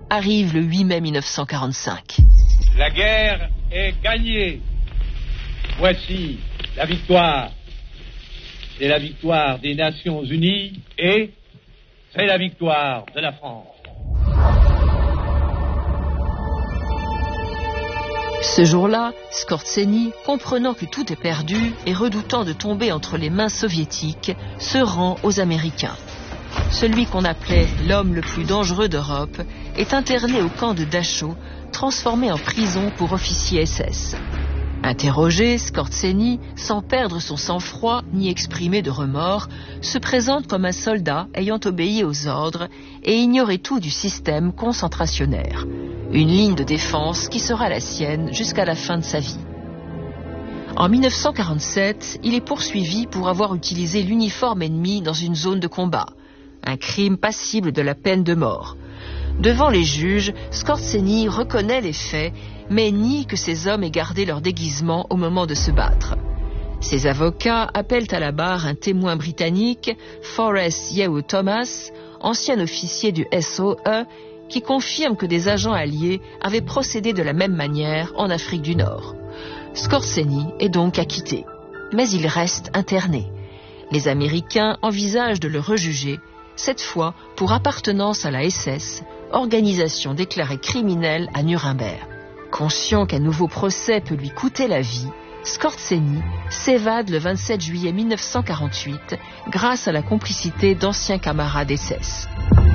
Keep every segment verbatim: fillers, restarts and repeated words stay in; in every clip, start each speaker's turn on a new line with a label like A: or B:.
A: arrive le huit mai mille neuf cent quarante-cinq.
B: La guerre est gagnée. Voici la victoire. C'est la victoire des Nations Unies et c'est la victoire de la France.
A: Ce jour-là, Skordtseny, comprenant que tout est perdu et redoutant de tomber entre les mains soviétiques, se rend aux Américains. Celui qu'on appelait l'homme le plus dangereux d'Europe est interné au camp de Dachau, transformé en prison pour officier S S. Interrogé, Skordtseny, sans perdre son sang-froid ni exprimer de remords, se présente comme un soldat ayant obéi aux ordres et ignoré tout du système concentrationnaire. Une ligne de défense qui sera la sienne jusqu'à la fin de sa vie. En mille neuf cent quarante-sept, il est poursuivi pour avoir utilisé l'uniforme ennemi dans une zone de combat, un crime passible de la peine de mort. Devant les juges, Skordtseny reconnaît les faits, mais nie que ces hommes aient gardé leur déguisement au moment de se battre. Ses avocats appellent à la barre un témoin britannique, Forrest Yeo Thomas, ancien officier du S O E, qui confirme que des agents alliés avaient procédé de la même manière en Afrique du Nord. Skordtseny est donc acquitté, mais il reste interné. Les Américains envisagent de le rejuger, cette fois pour appartenance à la S S, organisation déclarée criminelle à Nuremberg. Conscient qu'un nouveau procès peut lui coûter la vie, Skordtseny s'évade le vingt-sept juillet mille neuf cent quarante-huit grâce à la complicité d'anciens camarades S S.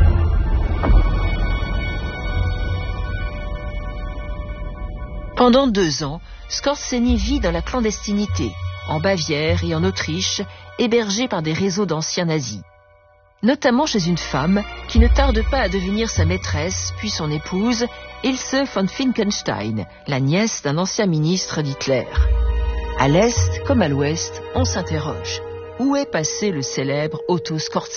A: Pendant deux ans, Skordtseny vit dans la clandestinité, en Bavière et en Autriche, hébergé par des réseaux d'anciens nazis. Notamment chez une femme qui ne tarde pas à devenir sa maîtresse, puis son épouse, Ilse von Finkenstein, la nièce d'un ancien ministre d'Hitler. À l'Est comme à l'Ouest, on s'interroge. Où est passé le célèbre Otto Skordtseny ?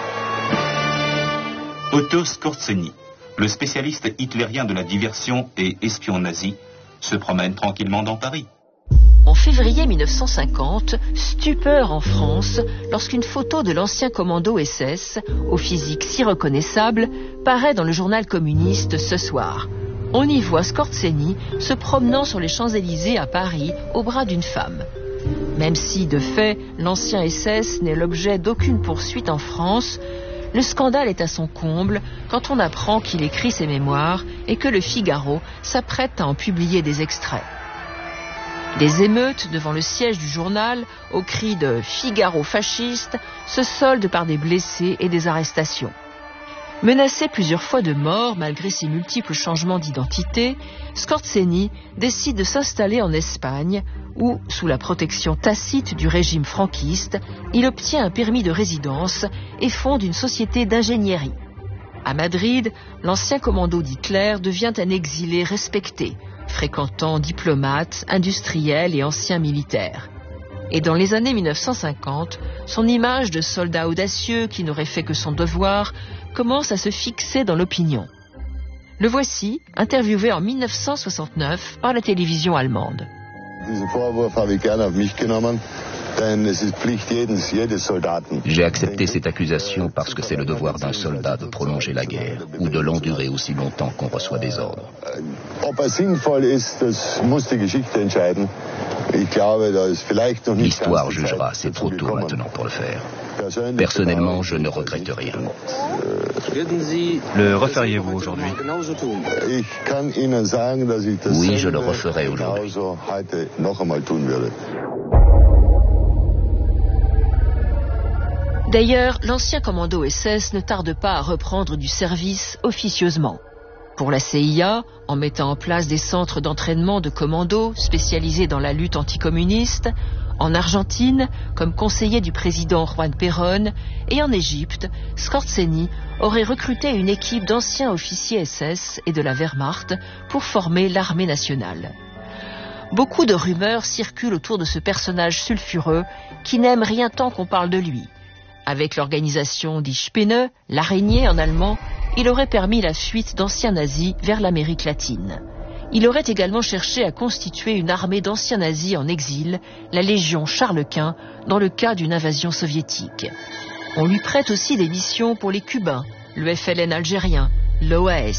C: Otto Skordtseny, le spécialiste hitlérien de la diversion et espion nazi, se promène tranquillement dans Paris.
A: En février mille neuf cent cinquante, stupeur en France lorsqu'une photo de l'ancien commando S S, au physique si reconnaissable, paraît dans le journal communiste Ce Soir. On y voit Skordtseny se promenant sur les Champs-Élysées à Paris au bras d'une femme. Même si, de fait, l'ancien S S n'est l'objet d'aucune poursuite en France, le scandale est à son comble quand on apprend qu'il écrit ses mémoires et que le Figaro s'apprête à en publier des extraits. Les émeutes devant le siège du journal, au cri de « Figaro fasciste », se soldent par des blessés et des arrestations. Menacé plusieurs fois de mort malgré ses multiples changements d'identité, Skordtseny décide de s'installer en Espagne où, sous la protection tacite du régime franquiste, il obtient un permis de résidence et fonde une société d'ingénierie. À Madrid, l'ancien commando d'Hitler devient un exilé respecté, fréquentant diplomates, industriels et anciens militaires. Et dans les années mille neuf cent cinquante, son image de soldat audacieux qui n'aurait fait que son devoir commence à se fixer dans l'opinion. Le voici, interviewé en mille neuf cent soixante-neuf par la télévision allemande.
D: J'ai accepté cette accusation parce que c'est le devoir d'un soldat de prolonger la guerre ou de l'endurer aussi longtemps qu'on reçoit des ordres. L'histoire jugera, c'est trop tôt maintenant pour le faire. Personnellement, je ne regrette rien.
E: Le referiez-vous aujourd'hui ?
D: Oui, je le referai aujourd'hui.
A: D'ailleurs, l'ancien commando S S ne tarde pas à reprendre du service officieusement. Pour la C I A, en mettant en place des centres d'entraînement de commandos spécialisés dans la lutte anticommuniste, en Argentine, comme conseiller du président Juan Perón, et en Égypte, Skordtseny aurait recruté une équipe d'anciens officiers S S et de la Wehrmacht pour former l'armée nationale. Beaucoup de rumeurs circulent autour de ce personnage sulfureux qui n'aime rien tant qu'on parle de lui. Avec l'organisation Die Spinne, l'araignée en allemand, il aurait permis la fuite d'anciens nazis vers l'Amérique latine. Il aurait également cherché à constituer une armée d'anciens nazis en exil, la Légion Charles Quint, dans le cas d'une invasion soviétique. On lui prête aussi des missions pour les Cubains, le F L N algérien, l'O A S.